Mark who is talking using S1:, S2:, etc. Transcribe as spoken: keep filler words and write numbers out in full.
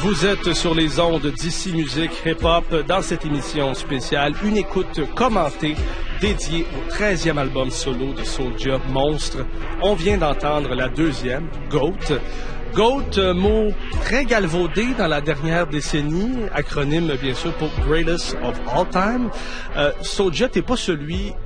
S1: Vous êtes sur les ondes d'ici Musique Hip-Hop dans cette émission spéciale, une écoute commentée dédiée au treizième album solo de Soulja, Monstre. On vient d'entendre la deuxième, GOAT. GOAT, euh, mot très galvaudé dans la dernière décennie, acronyme bien sûr pour Greatest of All Time. Euh, Soulja, t'es pas celui